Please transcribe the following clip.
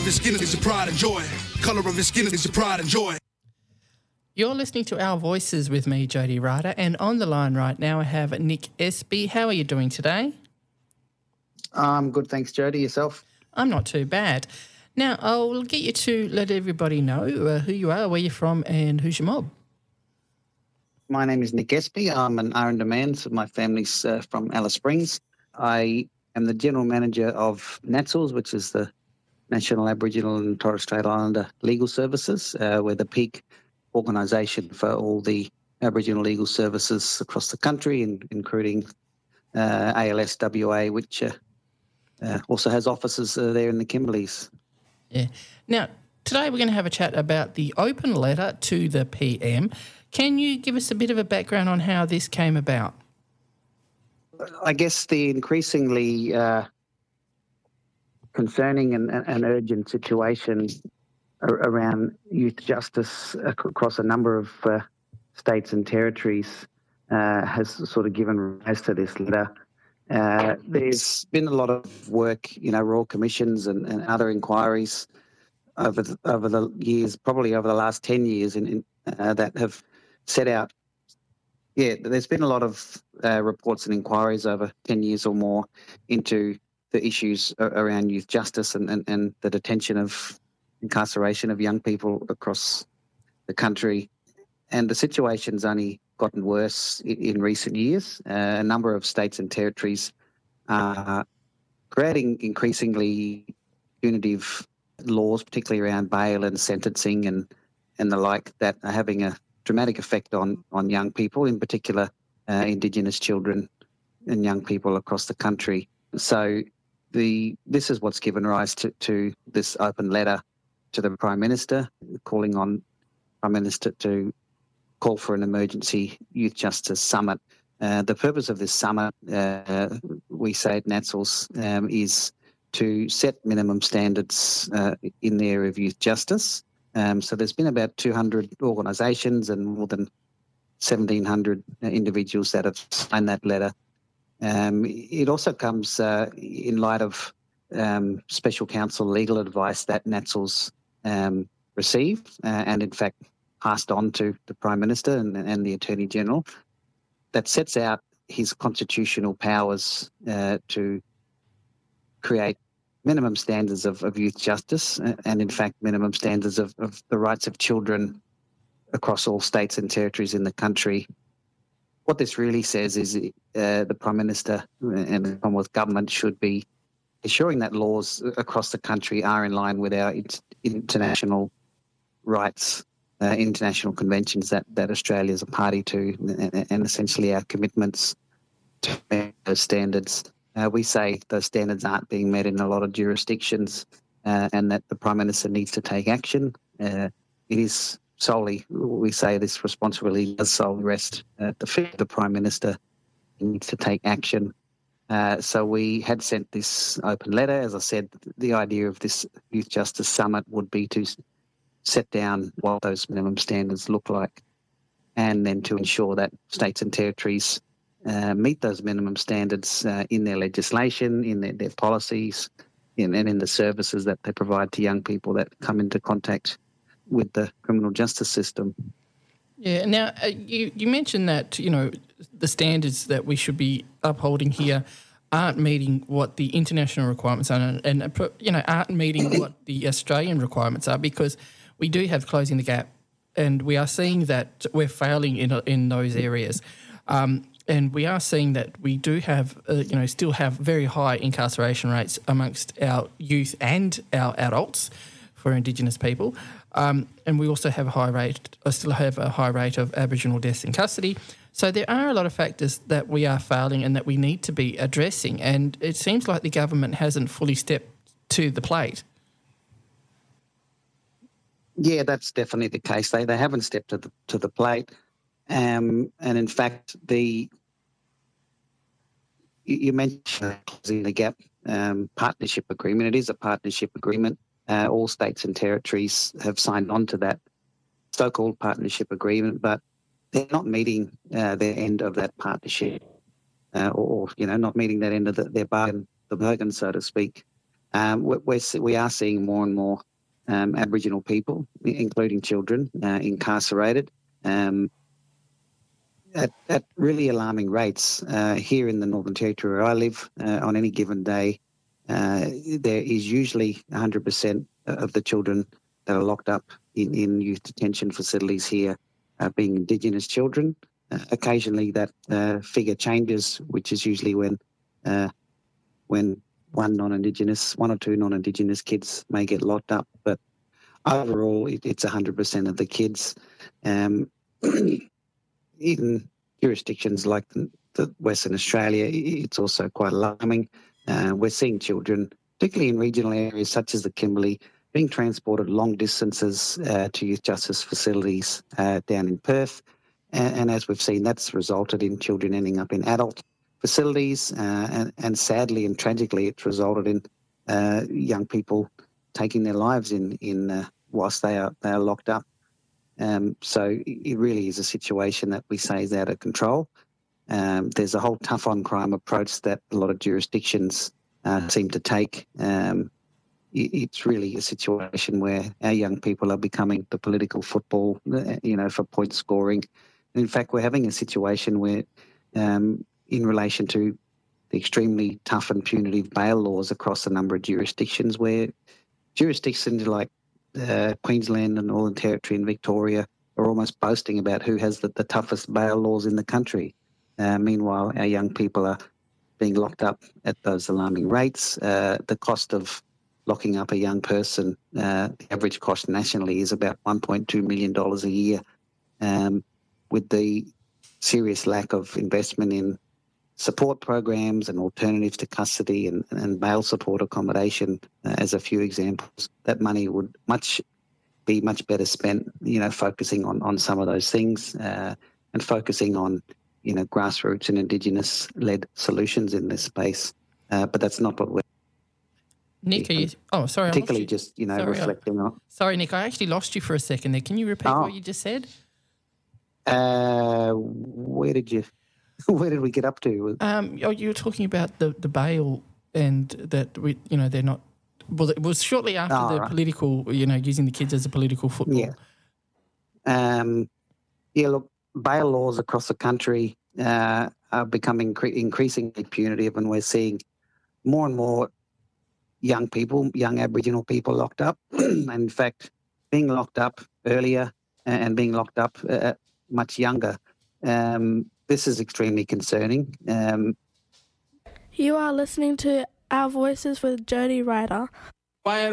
of his skin is your pride and joy. Color of his skin is your pride and joy. You're listening to Our Voices with me, Jody Ryder, and on the line right now I have Nick Espy. How are you doing today? I'm good, thanks, Jody. Yourself? I'm not too bad. Now, I'll get you to let everybody know who you are, where you're from, and who's your mob. My name is Nick Espy. I'm an R&D, so my family's from Alice Springs. I am the General Manager of NATSLS, which is the National Aboriginal and Torres Strait Islander Legal Services. We're the peak organisation for all the Aboriginal legal services across the country, including ALS WA, which also has offices there in the Kimberleys. Yeah. Now, today we're going to have a chat about the open letter to the PM. Can you give us a bit of a background on how this came about? I guess the increasingly concerning and urgent situation around youth justice across a number of states and territories has sort of given rise to this letter. There's been a lot of work, royal commissions and other inquiries over the years, probably over the last 10 years, that have set out. Yeah, there's been a lot of reports and inquiries over 10 years or more into the issues around youth justice and the detention of incarceration of young people across the country. And the situation's only gotten worse in recent years. A number of states and territories are creating increasingly punitive laws, particularly around bail and sentencing and the like, that are having a dramatic effect on young people, in particular Indigenous children and young people across the country. So this is what's given rise to this open letter to the Prime Minister, calling on Prime Minister to call for an emergency youth justice summit. The purpose of this summit, we say at NATSLS, is to set minimum standards in the area of youth justice. So there's been about 200 organisations and more than 1,700 individuals that have signed that letter. It also comes in light of special counsel legal advice that NATSLS received and in fact passed on to the Prime Minister and the Attorney General, that sets out his constitutional powers to create minimum standards of youth justice and in fact minimum standards of the rights of children across all states and territories in the country. What this really says is the Prime Minister and the Commonwealth Government should be ensuring that laws across the country are in line with our international rights, international conventions that Australia is a party to, and essentially our commitments to those standards. We say those standards aren't being met in a lot of jurisdictions and that the Prime Minister needs to take action. It is solely, we say this responsibility does solely rest at the feet of the Prime Minister. He needs to take action. So we had sent this open letter. As I said, the idea of this Youth Justice Summit would be to set down what those minimum standards look like and then to ensure that states and territories meet those minimum standards in their legislation, in their policies, and in the services that they provide to young people that come into contact with the criminal justice system. Yeah. Now, you mentioned that, the standards that we should be upholding here aren't meeting what the international requirements are and aren't meeting what the Australian requirements are, because we do have Closing the Gap and we are seeing that we're failing in those areas. And we are seeing that we do have, still have very high incarceration rates amongst our youth and our adults for Indigenous people. And we also have still have a high rate of Aboriginal deaths in custody. So there are a lot of factors that we are failing and that we need to be addressing. And it seems like the government hasn't fully stepped to the plate. Yeah, that's definitely the case. They haven't stepped to the plate. And in fact, you mentioned Closing the Gap partnership agreement. It is a partnership agreement. All states and territories have signed on to that so-called partnership agreement, but they're not meeting their end of that partnership or not meeting that end of their bargain, so to speak. we are seeing more and more Aboriginal people, including children, incarcerated at really alarming rates. Here in the Northern Territory where I live, on any given day, there is usually 100% of the children that are locked up in youth detention facilities here being Indigenous children. Occasionally that figure changes, which is usually when one or two non-Indigenous kids may get locked up. But overall, it's 100% of the kids. In jurisdictions like the Western Australia, it's also quite alarming. We're seeing children, particularly in regional areas such as the Kimberley, being transported long distances to youth justice facilities down in Perth. And as we've seen, that's resulted in children ending up in adult facilities. And sadly and tragically, it's resulted in young people taking their lives in whilst they are locked up. So it really is a situation that we say is out of control. There's a whole tough on crime approach that a lot of jurisdictions seem to take. It's really a situation where our young people are becoming the political football, for point scoring. And in fact, we're having a situation where, in relation to the extremely tough and punitive bail laws across a number of jurisdictions, where jurisdictions like Queensland and Northern Territory and Victoria are almost boasting about who has the toughest bail laws in the country. Meanwhile, our young people are being locked up at those alarming rates. The cost of locking up a young person, the average cost nationally is about $1.2 million a year, with the serious lack of investment in support programs and alternatives to custody and bail support accommodation, as a few examples. That money would be much better spent, focusing on some of those things and focusing on, grassroots and Indigenous-led solutions in this space. But that's not what we're... Nick, sorry. Particularly just, reflecting on... Sorry, Nick, I actually lost you for a second there. Can you repeat what you just said? Where did we get up to? You were talking about the bail and that they're not. Well, it was shortly after the political, using the kids as a political football. Yeah. Look, bail laws across the country are becoming increasingly punitive, and we're seeing more and more young Aboriginal people locked up. And in fact, being locked up earlier and being locked up much younger. This is extremely concerning. You are listening to Our Voices with Jody Ryder.